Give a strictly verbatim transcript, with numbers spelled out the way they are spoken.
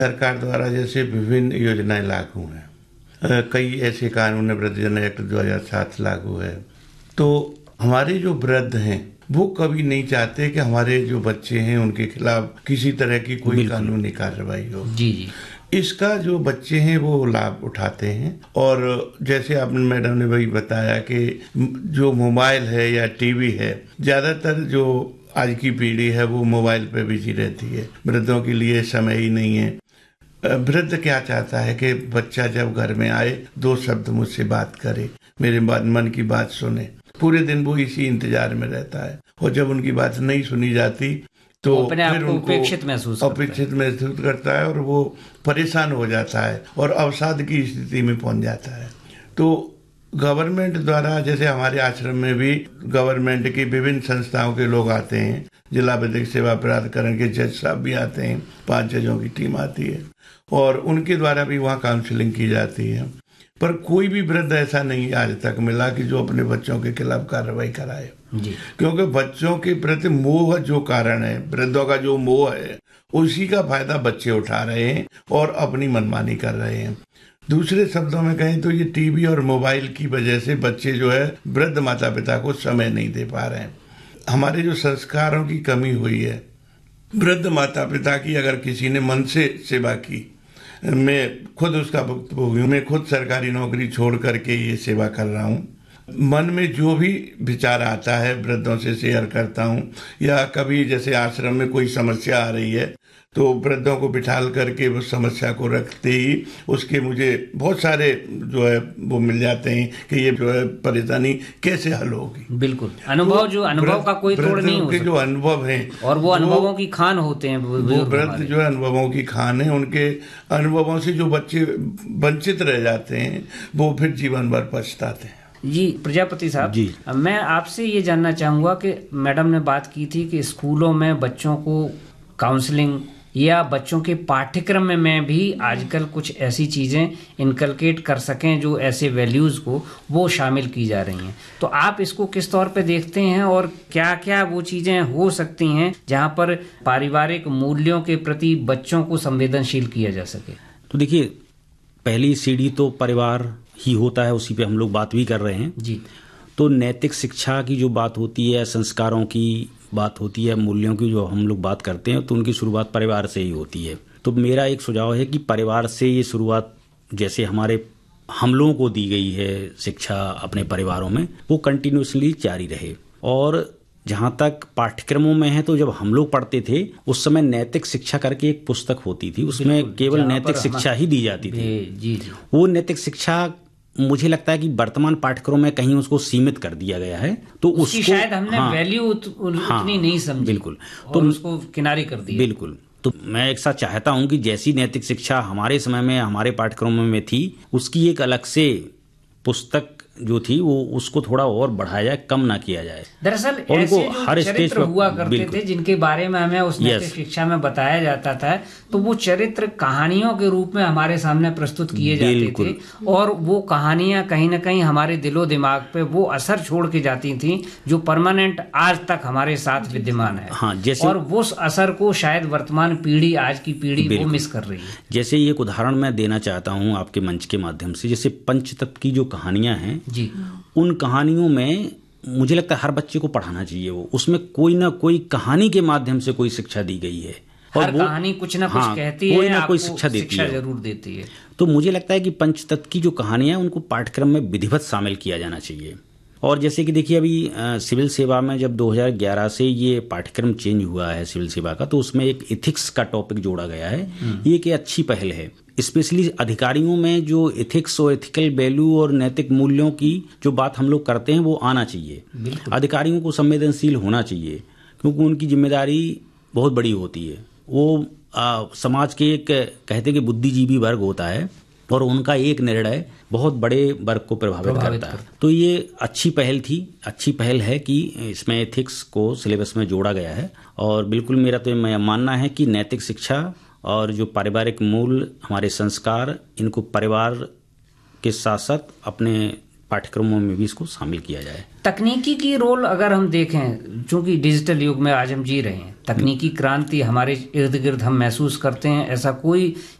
सरकार द्वारा जैसे विभिन्न योजनाएं लागू हैं, कई ऐसे कानून है, वृद्धजन एक्ट दो हज़ार सात लागू है। तो हमारे जो वृद्ध हैं वो कभी नहीं चाहते कि हमारे जो बच्चे हैं उनके खिलाफ किसी तरह की कोई कानूनी कार्रवाई हो। जी जी इसका जो बच्चे हैं वो लाभ उठाते हैं। और जैसे आपने मैडम ने वही बताया कि जो मोबाइल है या टीवी है, ज्यादातर जो आज की पीढ़ी है वो मोबाइल पे बिजी रहती है, वृद्धों के लिए समय ही नहीं है। वृद्ध क्या चाहता है कि बच्चा जब घर में आए दो शब्द मुझसे बात करे, मेरे बात मन की बात सुने। पूरे दिन वो इसी इंतजार में रहता है और जब उनकी बात नहीं सुनी जाती तो अपने आप को उपेक्षित महसूस अपेक्षित महसूस करता है और वो परेशान हो जाता है और अवसाद की स्थिति में पहुंच जाता है। तो गवर्नमेंट द्वारा, जैसे हमारे आश्रम में भी गवर्नमेंट की विभिन्न संस्थाओं के लोग आते हैं, जिला विधिक सेवा प्राधिकरण के जज साहब भी आते हैं, पांच जजों की टीम आती है और उनके द्वारा भी वहाँ काउंसलिंग की जाती है। पर कोई भी वृद्ध ऐसा नहीं आज तक मिला कि जो अपने बच्चों के खिलाफ कार्रवाई कराए जी। क्योंकि बच्चों के प्रति मोह जो कारण है, वृद्धों का जो मोह है, उसी का फायदा बच्चे उठा रहे हैं और अपनी मनमानी कर रहे हैं। दूसरे शब्दों में कहें तो ये टीवी और मोबाइल की वजह से बच्चे जो है वृद्ध माता पिता को समय नहीं दे पा रहे हैं। हमारे जो संस्कारों की कमी हुई है, वृद्ध माता पिता की अगर किसी ने मन से सेवा की, मैं खुद उसका भुक्तभोगी हूँ, मैं खुद सरकारी नौकरी छोड़ करके ये सेवा कर रहा हूँ। मन में जो भी विचार आता है वृद्धों से शेयर करता हूँ, या कभी जैसे आश्रम में कोई समस्या आ रही है तो वृद्धों को बिठाल करके उस समस्या को रखते ही उसके मुझे बहुत सारे जो है वो मिल जाते हैं कि ये जो है परेशानी कैसे हल होगी। बिल्कुल अनुभव, जो अनुभव का कोई तोड़ नहीं हो सकता। जो अनुभव हैं और वो अनुभवों की खान होते हैं, वो वृद्ध जो है अनुभवों की खान है। उनके अनुभवों से जो बच्चे वंचित रह जाते हैं वो फिर जीवन भर पछताते हैं। जी प्रजापति साहब जी, मैं आपसे ये जानना चाहूंगा कि मैडम ने बात की थी कि स्कूलों में बच्चों को काउंसलिंग या बच्चों के पाठ्यक्रम में मैं भी आजकल कुछ ऐसी चीजें इनकलकेट कर सकें जो ऐसे वैल्यूज को वो शामिल की जा रही हैं। तो आप इसको किस तौर पे देखते हैं और क्या क्या वो चीजें हो सकती हैं जहां पर पारिवारिक मूल्यों के प्रति बच्चों को संवेदनशील किया जा सके? तो देखिए, पहली सीढ़ी तो परिवार ही होता है, उसी पे हम लोग बात भी कर रहे हैं जी। तो नैतिक शिक्षा की जो बात होती है, संस्कारों की बात होती है, मूल्यों की जो हम लोग बात करते हैं, तो उनकी शुरुआत परिवार से ही होती है। तो मेरा एक सुझाव है कि परिवार से ये शुरुआत, जैसे हमारे हम लोगों को दी गई है शिक्षा अपने परिवारों में, वो कंटिन्यूसली जारी रहे। और जहाँ तक पाठ्यक्रमों में है, तो जब हम लोग पढ़ते थे उस समय नैतिक शिक्षा करके एक पुस्तक होती थी, उसमें केवल नैतिक शिक्षा ही दी जाती थी जी जी। वो नैतिक शिक्षा मुझे लगता है कि वर्तमान पाठ्यक्रम में कहीं उसको सीमित कर दिया गया है, तो उसको शायद हमने हाँ, वैल्यू उत, उतनी हाँ, नहीं समझी बिल्कुल, तो उसको किनारे कर दिया बिल्कुल। तो मैं एक साथ चाहता हूं कि जैसी नैतिक शिक्षा हमारे समय में हमारे पाठ्यक्रमों में थी, उसकी एक अलग से पुस्तक जो थी वो उसको थोड़ा और बढ़ाया जाए, कम ना किया जाए। दरअसल ऐसे जो हर चरित्र हुआ करते थे जिनके बारे में हमें उस नैतिक शिक्षा में बताया जाता था, तो वो चरित्र कहानियों के रूप में हमारे सामने प्रस्तुत किए जाते थे और वो कहानियां कहीं ना कहीं हमारे दिलो दिमाग पे वो असर छोड़ के जाती थी जो परमानेंट आज तक हमारे साथ विद्यमान है। हाँ, जैसे और वो असर को शायद वर्तमान पीढ़ी, आज की पीढ़ी वो मिस कर रही है। जैसे एक उदाहरण मैं देना चाहता हूँ आपके मंच के माध्यम से, जैसे पंचतत्व की जो कहानियां हैं जी, उन कहानियों में मुझे लगता है हर बच्चे को पढ़ाना चाहिए। वो उसमें कोई ना कोई कहानी के माध्यम से कोई शिक्षा दी गई है और हर वो कहानी कुछ ना कुछ हाँ, कहती है, कोई ना कोई शिक्षा देती है, जरूर देती है। तो मुझे लगता है कि पंचतत्व की जो कहानियां उनको पाठ्यक्रम में विधिवत शामिल किया जाना चाहिए। और जैसे कि देखिए, अभी आ, सिविल सेवा में जब दो हज़ार ग्यारह से ये पाठ्यक्रम चेंज हुआ है सिविल सेवा का, तो उसमें एक एथिक्स का टॉपिक जोड़ा गया है। ये एक अच्छी पहल है, स्पेशली अधिकारियों में जो एथिक्स और एथिकल वैल्यू और नैतिक मूल्यों की जो बात हम लोग करते हैं वो आना चाहिए। अधिकारियों को संवेदनशील होना चाहिए, क्योंकि उनकी जिम्मेदारी बहुत बड़ी होती है। वो आ, समाज के एक कहते कि बुद्धिजीवी वर्ग होता है और उनका एक निर्णय बहुत बड़े वर्ग को प्रभावित, प्रभावित करता है। तो ये अच्छी पहल थी, अच्छी पहल है कि इसमें एथिक्स को सिलेबस में जोड़ा गया है। और बिल्कुल मेरा तो मानना है कि नैतिक शिक्षा और जो पारिवारिक मूल, हमारे संस्कार, इनको परिवार के साथ साथ अपने पाठ्यक्रमों में भी इसको शामिल किया जाए। तकनीकी की रोल अगर हम देखें, चूंकि डिजिटल युग में आज हम जी रहे हैं, तकनीकी क्रांति हमारे इर्द गिर्द हम महसूस करते हैं। ऐसा कोई